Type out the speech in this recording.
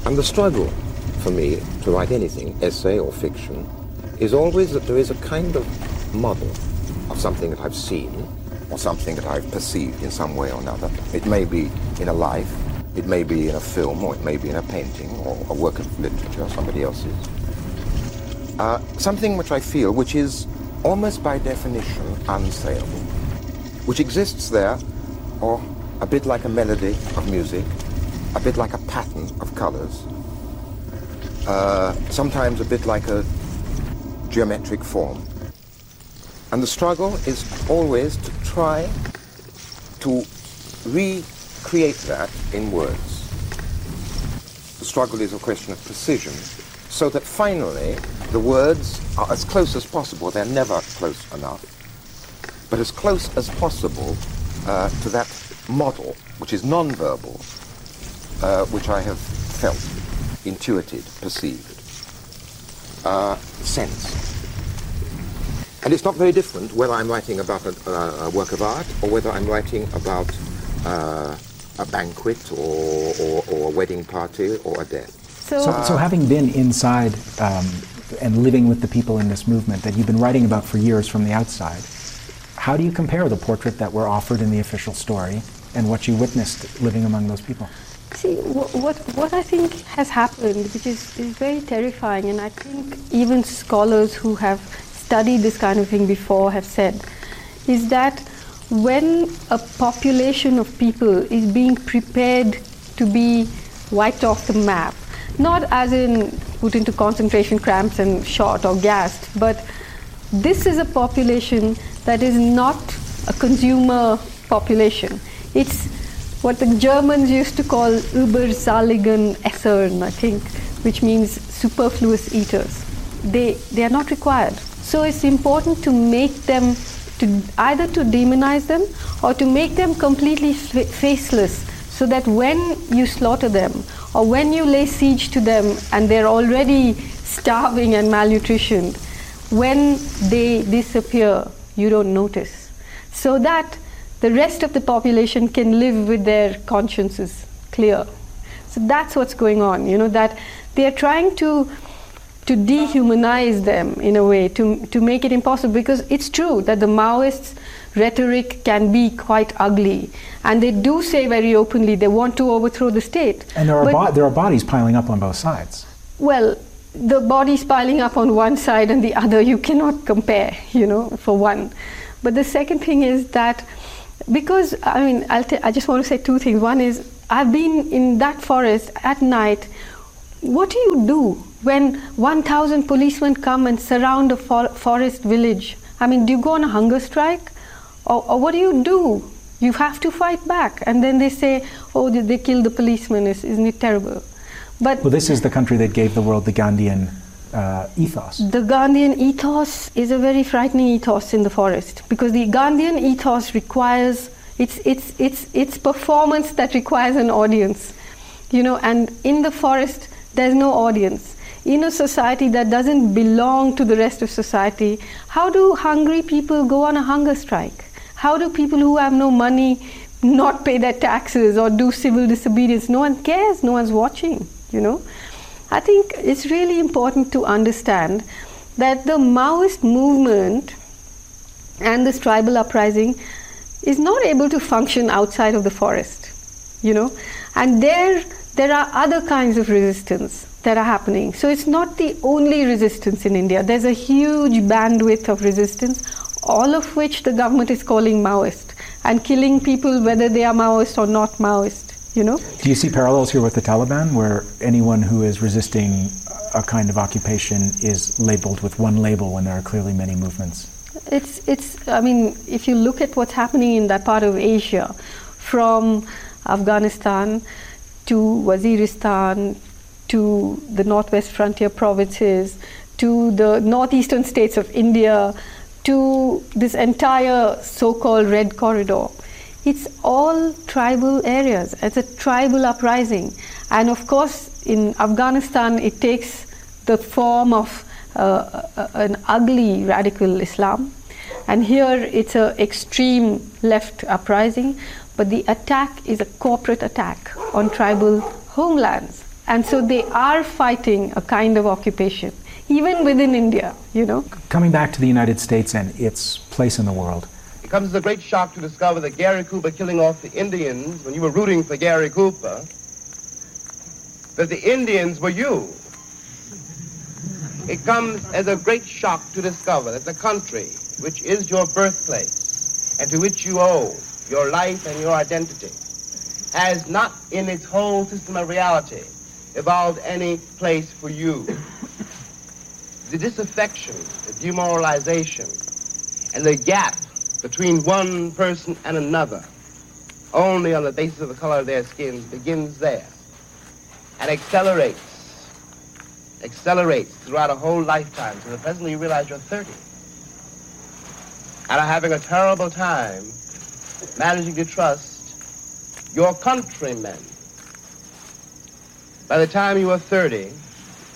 And the struggle for me to write anything, essay or fiction, is always that there is a kind of model of something that I've seen or something that I've perceived in some way or another. It may be in a life, it may be in a film, or it may be in a painting or a work of literature, somebody else's. Something which I feel, which is almost by definition unsayable, which exists there, or a bit like a melody of music, a bit like a pattern of colors, sometimes a bit like a geometric form. And the struggle is always to try to recreate that in words. The struggle is a question of precision, so that finally the words are as close as possible. They're never close enough, but as close as possible to that model, which is non-verbal, which I have felt, intuited, perceived, sensed. And it's not very different whether I'm writing about a work of art or whether I'm writing about a banquet or a wedding party or a death. So having been inside and living with the people in this movement that you've been writing about for years from the outside, how do you compare the portrait that we're offered in the official story and what you witnessed living among those people? See, what I think has happened, which is very terrifying, and I think even scholars who have studied this kind of thing before have said, is that when a population of people is being prepared to be wiped off the map, not as in put into concentration camps and shot or gassed, but this is a population that is not a consumer population. It's what the Germans used to call Überzahligen Essern, I think, which means superfluous eaters. They are not required. So it's important to make them, to either to demonize them or to make them completely faceless, so that when you slaughter them or when you lay siege to them and they're already starving and malnutritioned, when they disappear, you don't notice. So that the rest of the population can live with their consciences clear. So that's what's going on, that they're trying to dehumanize them in a way, to make it impossible, because it's true that the Maoists' rhetoric can be quite ugly, and they do say very openly they want to overthrow the state. And there are bodies piling up on both sides. Well, the bodies piling up on one side and the other you cannot compare, for one. But the second thing is that, because, I just want to say two things. One is, I've been in that forest at night. What do you do when 1,000 policemen come and surround a forest village? Do you go on a hunger strike? Or what do? You have to fight back. And then they say, oh, they killed the policemen. Isn't it terrible? Well, this is the country that gave the world the Gandhian ethos. The Gandhian ethos is a very frightening ethos in the forest, because the Gandhian ethos requires, it's performance that requires an audience. And in the forest, there's no audience. In a society that doesn't belong to the rest of society, how do hungry people go on a hunger strike? How do people who have no money not pay their taxes or do civil disobedience? No one cares, no one's watching, I think it's really important to understand that the Maoist movement and this tribal uprising is not able to function outside of the forest, And there are other kinds of resistance that are happening. So it's not the only resistance in India. There's a huge bandwidth of resistance, all of which the government is calling Maoist, and killing people whether they are Maoist or not Maoist, Do you see parallels here with the Taliban, where anyone who is resisting a kind of occupation is labeled with one label when there are clearly many movements? If you look at what's happening in that part of Asia, from Afghanistan to Waziristan, to the northwest frontier provinces, to the northeastern states of India, to this entire so-called Red Corridor. It's all tribal areas. It's a tribal uprising. And of course, in Afghanistan, it takes the form of an ugly radical Islam. And here, it's an extreme left uprising. But the attack is a corporate attack on tribal homelands. And so they are fighting a kind of occupation, even within India, you know. Coming back to the United States and its place in the world. It comes as a great shock to discover that Gary Cooper killing off the Indians, when you were rooting for Gary Cooper, that the Indians were you. It comes as a great shock to discover that the country, which is your birthplace, and to which you owe your life and your identity, has not in its whole system of reality evolved any place for you. The disaffection, the demoralization, and the gap between one person and another, only on the basis of the color of their skins, begins there and accelerates throughout a whole lifetime. So that presently you realize you're 30 and are having a terrible time managing to trust your countrymen. By the time you are 30,